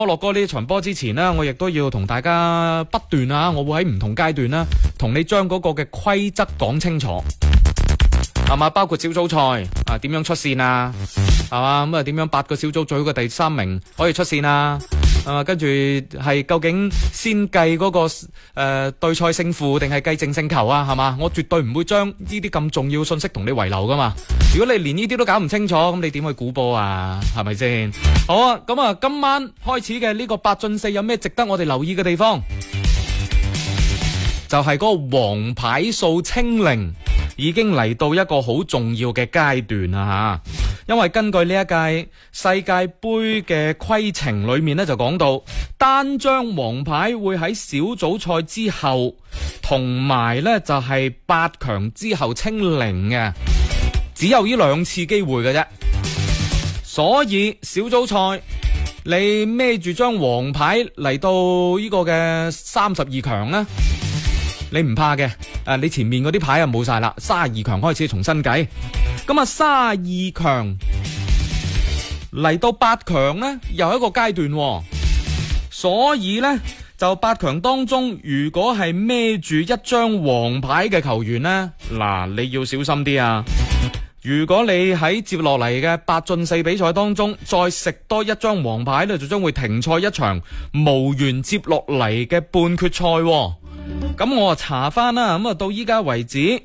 摩洛哥呢場波之前呢，我亦都要同大家不斷啊，我會喺唔同階段啦，同你將嗰個嘅規則講清楚，係嘛？包括小組賽啊，點樣出線啊，係嘛？咁啊，點樣8個小組最好嘅第3名可以出線啊？跟住係究竟先計嗰個對賽勝負定係計淨勝球啊？係嘛？我絕對唔會將呢啲咁重要信息同你遺留噶嘛。如果你連呢啲都搞唔清楚，咁你點去估波啊？係咪先？好啊，咁啊，今晚開始嘅呢個8進4有咩值得我哋留意嘅地方？就係嗰個黃牌數清零已經嚟到一個好重要嘅階段啦吓。因為根據呢一屆世界盃嘅規程裏面咧，就講到單張黃牌會喺小組賽之後，同埋咧就係8強之後清零嘅，只有呢2次機會嘅啫。所以小組賽你孭住張黃牌嚟到呢個嘅32強呢，你唔怕嘅。你前面嗰啲牌啊冇晒啦，32強開始重新計。咁啊32強嚟到8強呢，又一個階段。所以呢，就8強當中，如果係孭住一張黃牌嘅球員呢，嗱，你要小心啲啊！如果你喺接落嚟嘅8進4比賽當中再食多一張黃牌呢，就將會停賽一場，無緣接落嚟嘅半決賽。咁我查翻啦，咁啊到依家為止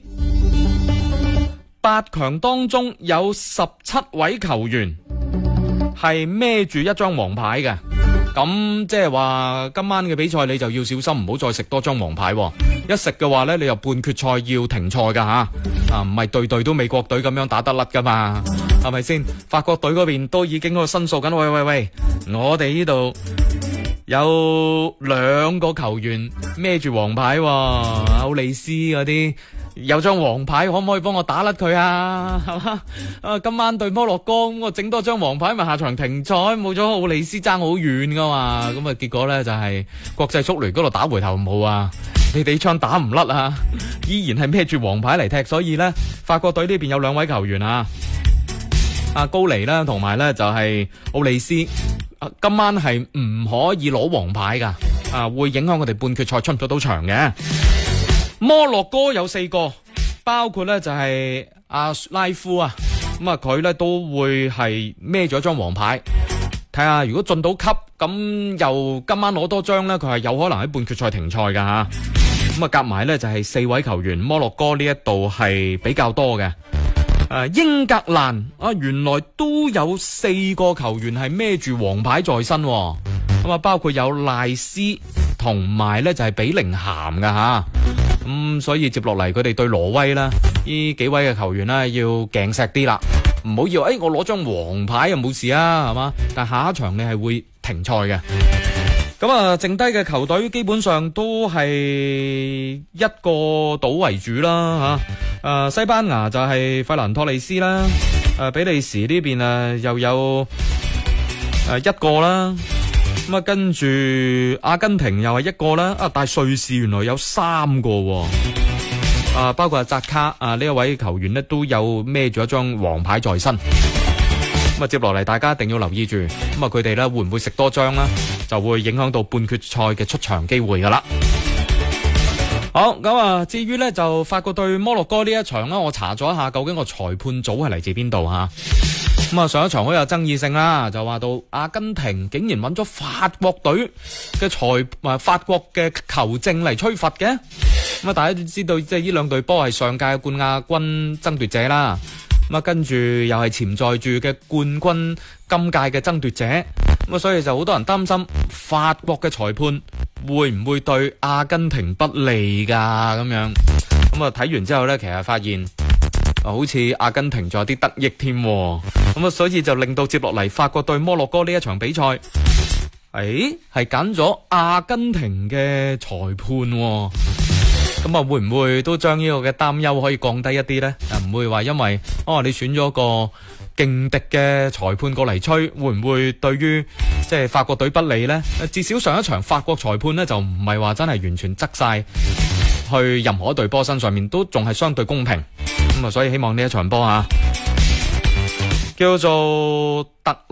8強當中有17位球員係孭住一張黃牌嘅。咁即係話今晚嘅比賽你就要小心，唔好再食多張黃牌。一食嘅話呢，你又半決賽要停賽噶吓，唔係隊隊都美國隊咁樣打得甩噶嘛，係咪先？法國隊嗰邊都已經喺度申訴緊，喂，我哋呢度有2個球員孭住黃牌，奧利斯嗰啲有張黃牌，可唔可以幫我打甩佢啊？係嘛？今晚對摩洛哥，咁我整多張黃牌，咪下場停賽，冇咗奧利斯爭好遠噶嘛。咁啊，結果咧就係國際足聯嗰度打回頭冇啊，你哋槍打唔甩啊，依然係孭住黃牌嚟踢。所以咧，法國隊呢邊有2位球員啊，阿高尼啦，同埋咧就係奧利斯，今晚係唔可以攞黃牌噶，會影響我哋半決賽出唔出到場嘅。摩洛哥有4個，包括咧就係阿拉夫啊，咁啊佢咧都會係孭咗張黃牌，睇下如果進到級，咁又今晚攞多張咧，佢係有可能喺半決賽停賽噶吓。咁啊夾埋咧就係4位球員，摩洛哥呢一度係比較多嘅。英格蘭啊，原來都有4個球員係孭住黃牌在身，咁啊包括有賴斯同埋咧就係比寧咸噶吓。所以接落嚟佢哋對挪威啦，呢幾位嘅球員啦要勁錫啲啦，唔好以為我攞張黃牌又冇事啊，係嘛？但下一場你係會停賽嘅。咁啊，剩低嘅球隊基本上都係一個島為主啦吓。西班牙就係費蘭托利斯啦，比利時呢邊又有一個啦。咁啊，跟住阿根廷又係一個啦，但係瑞士原來有3個，包括阿扎卡呢一位球員呢都有孭住一張黃牌在身。咁啊，接落嚟大家一定要留意住，咁啊佢哋咧會唔會食多張啦，就會影響到半決賽嘅出場機會噶啦。好，咁啊，至於呢就法國對摩洛哥呢一場啦，我查咗一下究竟個裁判組係嚟自邊度吓。咁啊，上一場好有爭議性啦，就話到阿根廷竟然揾咗法國隊嘅法國嘅球證嚟吹罰嘅。咁啊，大家都知道即係呢2隊波係上屆嘅冠亞軍爭奪者啦。咁啊，跟住又係潛在住嘅冠軍今屆嘅爭奪者。咁啊，所以就好多人擔心法國嘅裁判會唔會對阿根廷不利噶咁樣。咁啊，睇完之後呢，其實發現好似阿根廷仲有啲得益添，咁啊，所以就令到接落嚟法國對摩洛哥呢一場比賽，係揀咗阿根廷嘅裁判，咁啊會唔會都將呢個嘅擔憂可以降低一啲呢？唔會話因為你選咗個勁敵嘅裁判過嚟吹，會唔會對於即係法國隊不利呢？至少上一場法國裁判呢，就唔係話真係完全側晒去任何一隊波身上面，都仲係相對公平。咁啊，所以希望呢一場波叫做特洛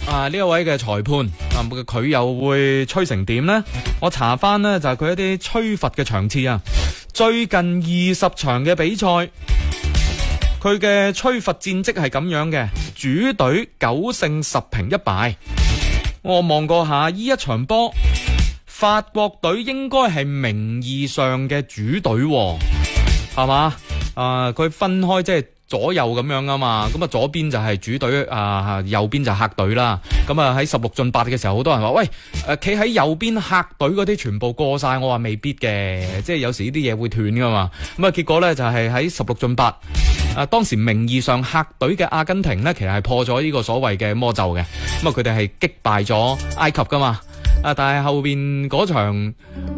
呢一位嘅裁判佢又會吹成點呢？我查翻呢，就係佢一啲吹罰嘅場次啊，最近20場嘅比賽，佢嘅吹罰戰績係咁樣嘅，主隊9勝10平1敗。我望過下呢一場波，法國隊應該係名義上嘅主隊，係嘛？佢分開即係左右咁樣啊嘛，咁啊左邊就係主隊，右邊就係客隊啦。咁啊喺16進8嘅時候，好多人話喂，企喺右邊客隊嗰啲全部過晒，我話未必嘅，即係有時呢啲嘢會斷噶嘛。咁啊結果呢，就係喺16進8，當時名義上客隊嘅阿根廷呢，其實係破咗呢個所謂嘅魔咒嘅。咁啊佢哋係擊敗咗埃及噶嘛，但係後邊嗰場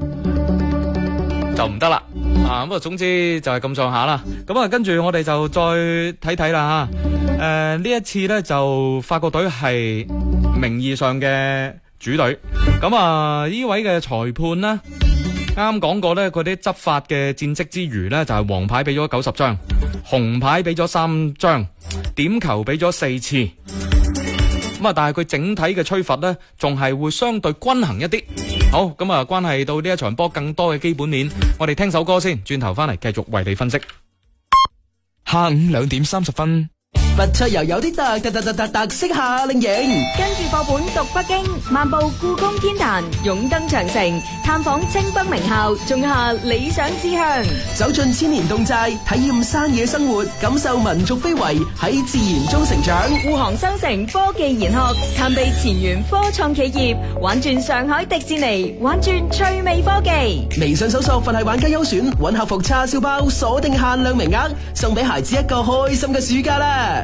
就唔得啦。咁總之就係咁上下啦。咁啊，跟住我哋就再睇睇啦吓。呢一次呢，就法國隊係名義上嘅主隊。咁啊，呢位嘅裁判呢，啱講過呢，佢啲執法嘅戰績之餘呢，就係黃牌俾咗90張，紅牌俾咗3張，點球俾咗4次。咁啊，但係佢整體嘅吹罰呢，仲係會相對均衡一啲。好，咁啊，關係到呢一場波更多嘅基本面，我哋聽首歌先，轉頭翻嚟繼續為你分析。 下午2點30分。 佛出遊有啲特色夏令營， 跟住課本讀北京，漫步故宮天壇，勇登長城，探訪清北名校，種下理想志向。 走進千年侗寨，體驗山野生活，感受民族非遺，喺自然中成長。 護航商城科技研學，探秘前沿科創企業，玩轉上海迪士尼，玩轉趣味科技。 微信搜索佛系玩家優選，搵客服叉燒包，鎖定限量名額，送俾孩子一個開心嘅暑假啦！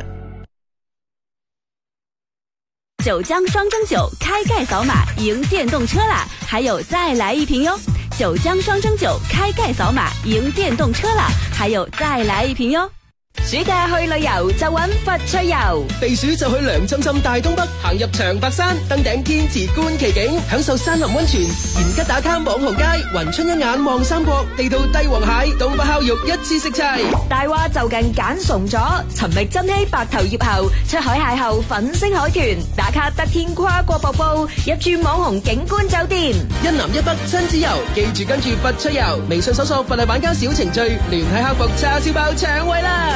九江雙蒸酒開蓋掃碼贏電動車啦，還有再來一瓶喲！九江雙蒸酒開蓋掃碼贏電動車啦，還有再來一瓶喲！ 暑假去旅遊就揾佛趣遊， 避暑就去涼浸浸大東北，行入長白山，登頂天池觀奇景，享受山林溫泉，延吉打卡網紅街，雲春一眼望三國，地道帝王蟹，東北烤肉一次食齊。 大話就近揀崇咗，尋覓珍稀白頭葉後，出海邂逅粉星海豚，打卡得天跨國瀑布，入住網紅景觀酒店， 一南一北親子遊，記住跟住佛趣遊，微信搜索佛系玩家小程序，聯繫客服叉燒包搶位啦！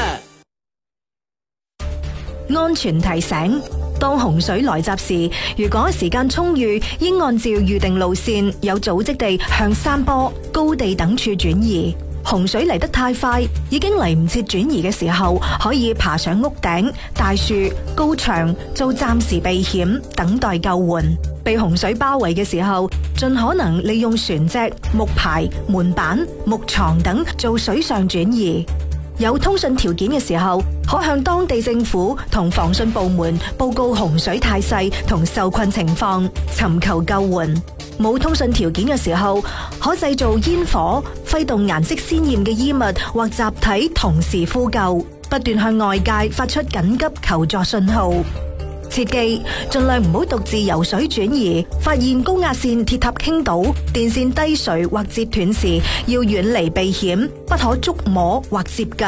安全提醒：當洪水來襲時，如果時間充裕，應按照預定路線，有組織地向山坡、高地等處轉移。洪水嚟得太快，已經嚟唔切轉移嘅時候，可以爬上屋頂、大樹、高牆做暫時避險，等待救援。被洪水包圍嘅時候，盡可能利用船隻、木牌、門板、木床等做水上轉移。有通訊條件嘅時候，可向當地政府同防汛部門報告洪水態勢同受困情況，尋求救援。冇通訊條件嘅時候，可製造煙火，揮動顏色鮮豔嘅衣物或集體同時呼救，不斷向外界發出緊急求助信號。切記，盡量唔好獨自游水轉移，發現高壓線鐵塔傾倒、電線低垂或截斷時，要遠離避險，不可觸摸或接近。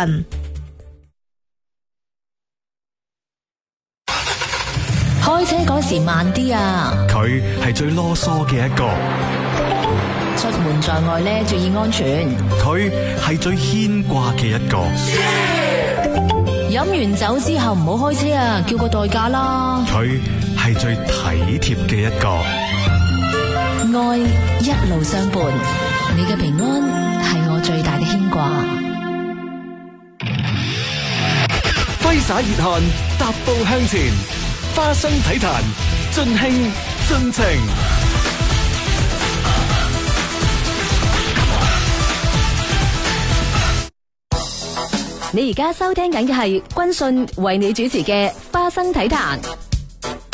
開車嗰時慢啲啊！ 佢係最囉嗦嘅一個， 出門在外咧注意安全。 佢係最牽掛嘅一個。 飲完酒之後唔好開車啊，叫個代駕啦。 佢係最體貼嘅一個。 愛一路相伴，你嘅平安係我最大嘅牽掛。 揮灑熱汗，踏步向前，花生體壇，盡興盡情。 你而家收聽緊嘅係軍訊為你主持嘅花生體壇。